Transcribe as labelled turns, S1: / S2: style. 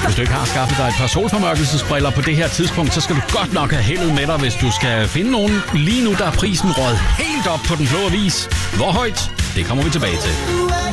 S1: Hvis du ikke har skaffet dig et par solformørkelsesbriller på det her tidspunkt, så skal du godt nok have heldet med dig, hvis du skal finde nogen. Lige nu der er prisen røget helt op på den blå avis. Hvor højt? Det kommer vi tilbage til.